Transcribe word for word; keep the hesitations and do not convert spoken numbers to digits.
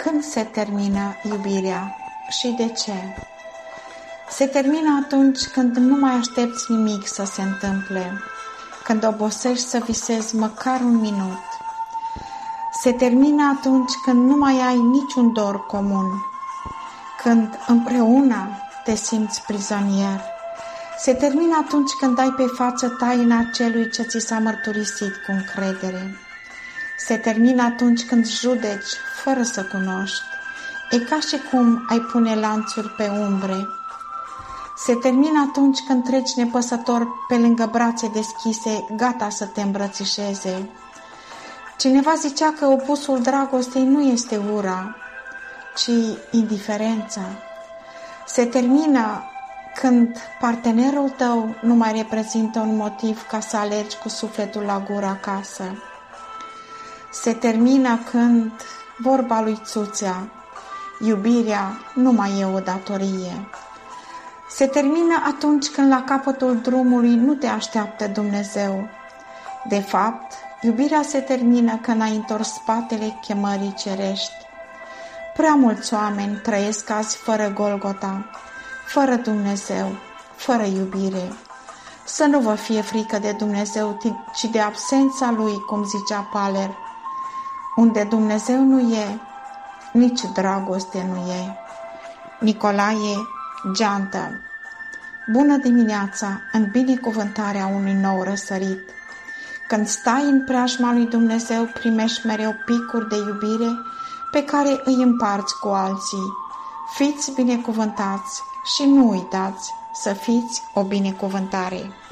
Când se termină iubirea și de ce? Se termină atunci când nu mai aștepți nimic să se întâmple, când obosești să visezi măcar un minut. Se termină atunci când nu mai ai niciun dor comun, când împreună te simți prizonier. Se termină atunci când ai pe față taina celui ce ți s-a mărturisit cu încredere. Se termină atunci când judeci fără să cunoști. E ca și cum ai pune lanțuri pe umbre. Se termină atunci când treci nepăsător pe lângă brațe deschise, gata să te îmbrățișeze. Cineva zicea că opusul dragostei nu este ura, ci indiferența. Se termină când partenerul tău nu mai reprezintă un motiv ca să alergi cu sufletul la gură acasă. Se termină când, vorba lui Țuțea, iubirea nu mai e o datorie. Se termină atunci când la capătul drumului nu te așteaptă Dumnezeu. De fapt, iubirea se termină când ai întors spatele chemării cerești. Prea mulți oameni trăiesc azi fără Golgota, fără Dumnezeu, fără iubire. Să nu vă fie frică de Dumnezeu, ci de absența Lui, cum zicea Paler. Unde Dumnezeu nu e, nici dragoste nu e. Nicolae Geantă. Bună dimineața, în binecuvântarea unui nou răsărit. Când stai în preajma lui Dumnezeu, primești mereu picuri de iubire pe care îi împarți cu alții. Fiți binecuvântați și nu uitați să fiți o binecuvântare.